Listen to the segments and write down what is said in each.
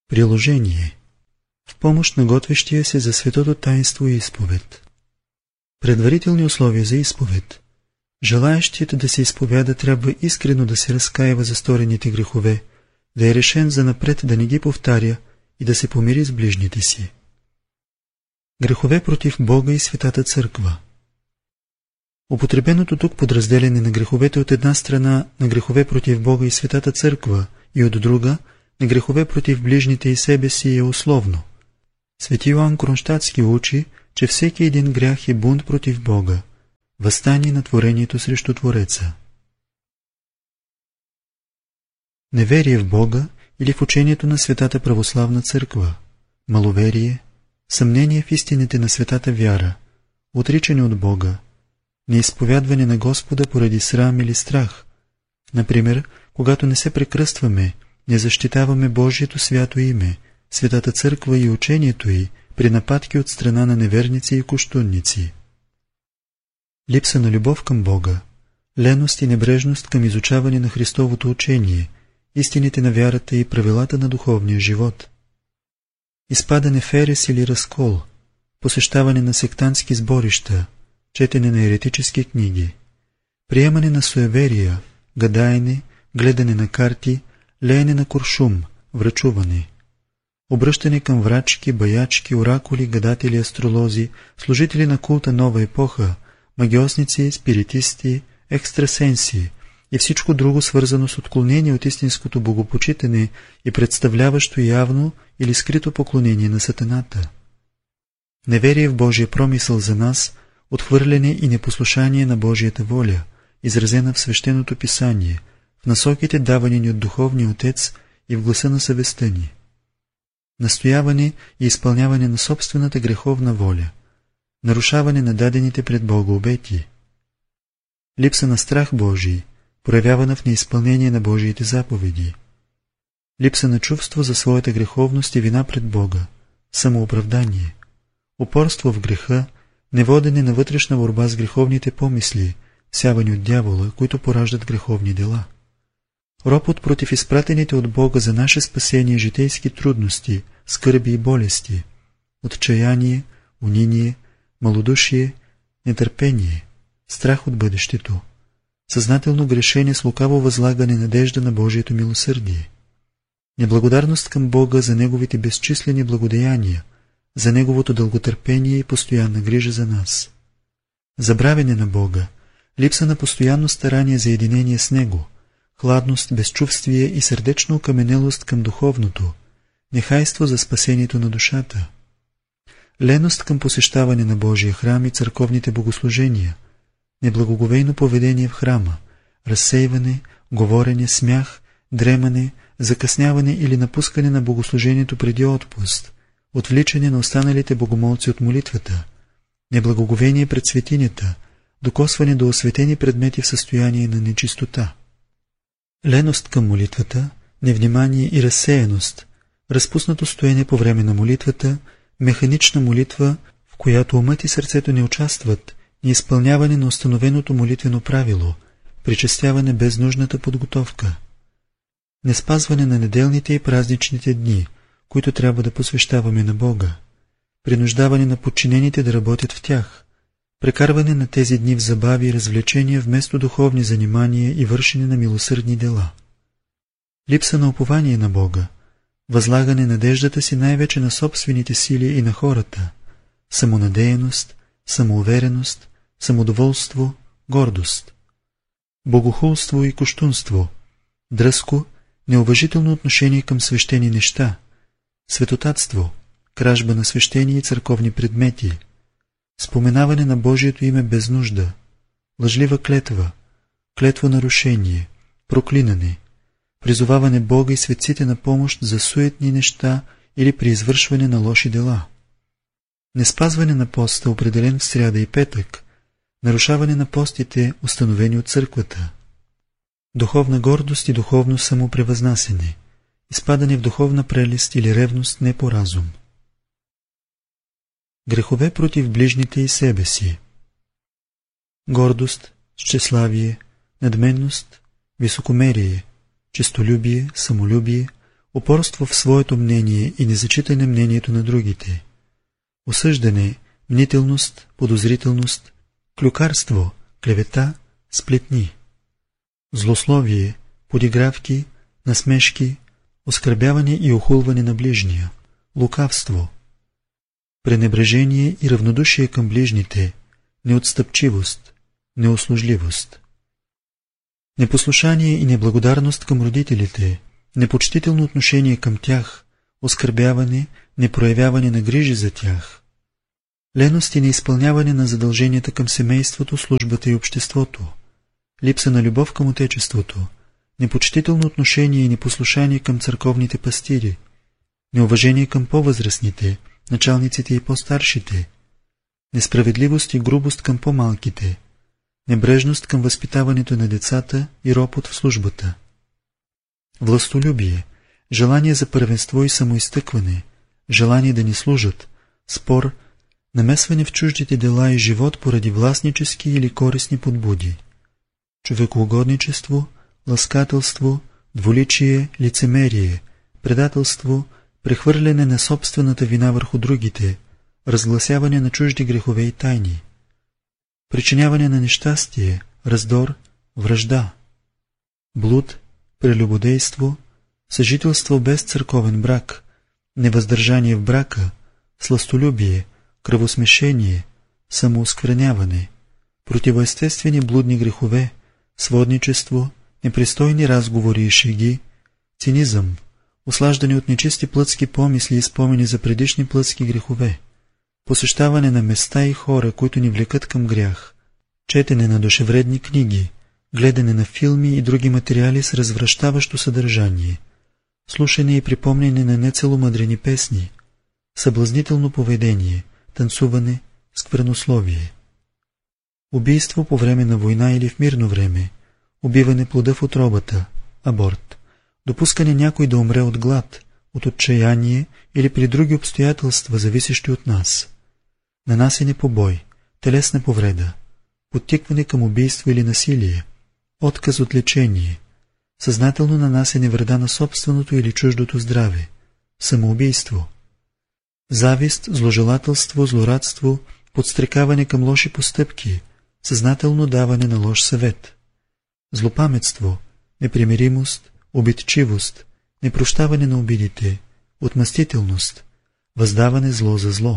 Приложение. В помощ на готвещия се за светото таинство и изповед. Предварителни условия за изповед. Желаещият да се изповяда трябва искрено да се разкаива за сторените грехове, да е решен занапред да не ги повтаря и да се помири с ближните си. Грехове против Бога и Светата Църква. Употребеното тук подразделяне на греховете от една страна на грехове против Бога и Светата Църква и от друга на грехове против ближните и себе си е условно. Свети Йоан Кронщадтски учи, че всеки един грях е бунт против Бога, въстание на творението срещу Твореца. Неверие в Бога или в учението на Светата Православна Църква, маловерие, съмнение в истините на светата вяра, отричане от Бога, неизповядване на Господа поради срам или страх. Например, когато не се прекръстваме, не защитаваме Божието свято име, Светата Църква и учението й при нападки от страна на неверници и кощунници. Липса на любов към Бога, леност и небрежност към изучаване на Христовото учение, истините на вярата и правилата на духовния живот. Изпадане в ерес или разкол, посещаване на сектантски сборища, четене на еретически книги, приемане на суеверия, гадаене, гледане на карти, леене на куршум, врачуване, обръщане към врачки, баячки, оракули, гадатели, астролози, служители на култа нова епоха, магиосници, спиритисти, екстрасенси и всичко друго свързано с отклонение от истинското богопочитане и представляващо явно или скрито поклонение на сатаната. Неверие в Божия промисъл за нас, отхвърляне и непослушание на Божията воля, изразена в свещеното писание, в насоките давани ни от Духовния Отец и в гласа на съвестта ни. Настояване и изпълняване на собствената греховна воля, нарушаване на дадените пред Бога обети, липса на страх Божий, проявявана в неизпълнение на Божиите заповеди, липса на чувство за своята греховност и вина пред Бога, самооправдание, упорство в греха, неводене на вътрешна борба с греховните помисли, всявани от дявола, които пораждат греховни дела. Ропот против изпратените от Бога за наше спасение житейски трудности, скърби и болести, отчаяние, униние, малодушие, нетърпение, страх от бъдещето, съзнателно грешение с лукаво възлагане надежда на Божието милосърдие, неблагодарност към Бога за Неговите безчислени благодеяния, за Неговото дълготърпение и постоянна грижа за нас, забравяне на Бога, липса на постоянно старание за единение с Него, хладност, безчувствие и сърдечна окаменелост към духовното, нехайство за спасението на душата, леност към посещаване на Божия храм и църковните богослужения, неблагоговейно поведение в храма, разсейване, говорене, смях, дремане, закъсняване или напускане на богослужението преди отпуст, отвличане на останалите богомолци от молитвата, неблагоговение пред светинята, докосване до осветени предмети в състояние на нечистота, леност към молитвата, невнимание и разсеяност, разпуснато стоене по време на молитвата, механична молитва, в която умът и сърцето не участват, неизпълняване на установеното молитвено правило, причестяване без нужната подготовка, неспазване на неделните и празничните дни, които трябва да посвещаваме на Бога, принуждаване на подчинените да работят в тях, прекарване на тези дни в забави и развлечения вместо духовни занимания и вършене на милосърдни дела, липса на упование на Бога, възлагане надеждата си най-вече на собствените сили и на хората, самонадеяност, самоувереност, самодоволство, гордост, богохулство и кощунство, дръзко, неуважително отношение към свещени неща, светотатство, кражба на свещени и църковни предмети, споменаване на Божието име без нужда, лъжлива клетва, клетвонарушение, проклинане, призоваване Бога и светците на помощ за суетни неща или при извършване на лоши дела, неспазване на поста, определен в сряда и петък, нарушаване на постите, установени от църквата, духовна гордост и духовно самопревъзнасене, изпадане в духовна прелест или ревност не по разум. Грехове против ближните и себе си. Гордост, тщеславие, надменност, високомерие, честолюбие, самолюбие, упорство в своето мнение и незачитане мнението на другите, осъждане, мнителност, подозрителност, клюкарство, клевета, сплетни, злословие, подигравки, насмешки, оскърбяване и охулване на ближния, лукавство, пренебрежение и равнодушие към ближните, неотстъпчивост, неуслужливост, непослушание и неблагодарност към родителите, непочтително отношение към тях, оскърбяване, непроявяване на грижи за тях, леност и неизпълняване на задълженията към семейството, службата и обществото, липса на любов към отечеството, непочтително отношение и непослушание към църковните пастири, неуважение към по-възрастните, началниците и по-старшите, несправедливост и грубост към по-малките, небрежност към възпитаването на децата и ропот в службата, властолюбие, желание за първенство и самоизтъкване, желание да ни служат, спор, намесване в чуждите дела и живот поради властнически или корисни подбуди, човекоугодничество, ласкателство, двуличие, лицемерие, предателство, прехвърляне на собствената вина върху другите, разгласяване на чужди грехове и тайни, причиняване на нещастие, раздор, вражда, блуд, прелюбодейство, съжителство без църковен брак, невъздържание в брака, сластолюбие, кръвосмешение, самооскверняване, противоестествени блудни грехове, сводничество, непристойни разговори и шеги, цинизъм, услаждане от нечисти плътски помисли и спомени за предишни плътски грехове, посещаване на места и хора, които ни влекат към грях, четене на душевредни книги, гледане на филми и други материали с развращаващо съдържание, слушане и припомняне на нецеломъдрени песни, съблазнително поведение, танцуване, сквернословие, убийство по време на война или в мирно време, убиване плода в утробата, аборт, допускане някой да умре от глад, от отчаяние или при други обстоятелства, зависещи от нас, нанасене побой, телесна повреда, подтикване към убийство или насилие, отказ от лечение, съзнателно нанасене вреда на собственото или чуждото здраве, самоубийство, завист, зложелателство, злорадство, подстрекаване към лоши постъпки, съзнателно даване на лош съвет, злопаметство, непримиримост, обидчивост, непрощаване на обидите, отмъстителност, въздаване зло за зло,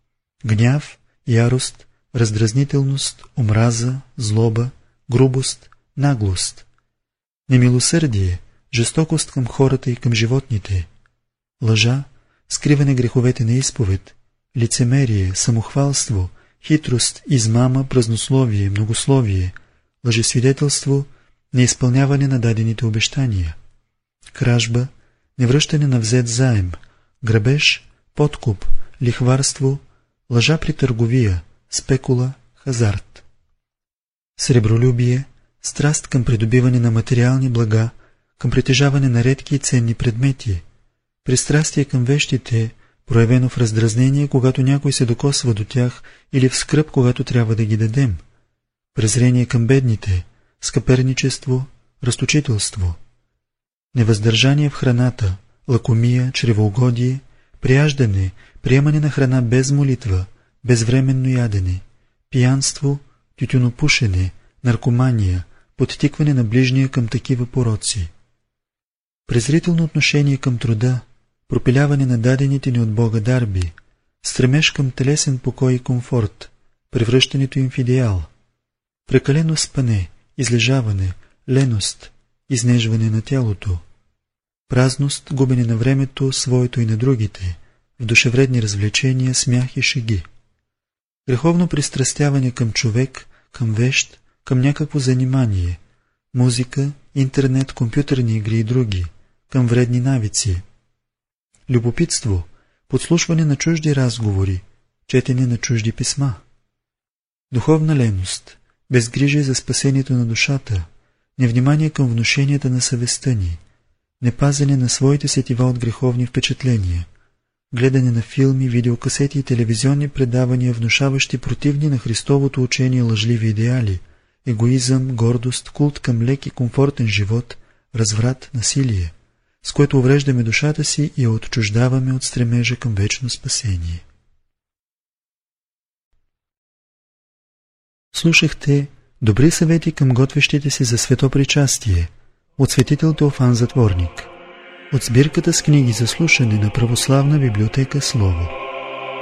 гняв, ярост, раздразнителност, омраза, злоба, грубост, наглост, немилосърдие, жестокост към хората и към животните, лъжа, скриване греховете на изповед, лицемерие, самохвалство, хитрост, измама, празнословие, многословие, лъжесвидетелство, неизпълняване на дадените обещания, кражба, невръщане на взет заем, грабеж, подкуп, лихварство, лъжа при търговия, спекула, хазарт, сребролюбие, страст към придобиване на материални блага, към притежаване на редки и ценни предмети, пристрастие към вещите, проявено в раздразнение, когато някой се докосва до тях, или в скръб, когато трябва да ги дадем, презрение към бедните, скъперничество, разточителство, невъздържание в храната, лакомия, чревоугодие, прияждане, приемане на храна без молитва, безвременно ядене, пиянство, тютюнопушене, наркомания, подтикване на ближния към такива пороци, презрително отношение към труда, пропиляване на дадените ни от Бога дарби, стремеж към телесен покой и комфорт, превръщането им в идеал, прекалено спане, излежаване, леност, изнежване на тялото, празност, губене на времето, своето и на другите, в душевредни развлечения, смях и шеги, греховно пристрастяване към човек, към вещ, към някакво занимание, музика, интернет, компютърни игри и други, към вредни навици, любопитство, подслушване на чужди разговори, четене на чужди писма, духовна леност, безгрижие за спасението на душата, невнимание към внушенията на съвестта ни, непазене на своите сетива от греховни впечатления, гледане на филми, видеокасети и телевизионни предавания, внушаващи противни на Христовото учение лъжливи идеали, егоизъм, гордост, култ към лек и комфортен живот, разврат, насилие, с което увреждаме душата си и я отчуждаваме от стремежа към вечно спасение. Слушахте добри съвети към готвещите се за светопричастие от светител Теофан Затворник, от сбирката с книги за слушане на Православна библиотека Слово.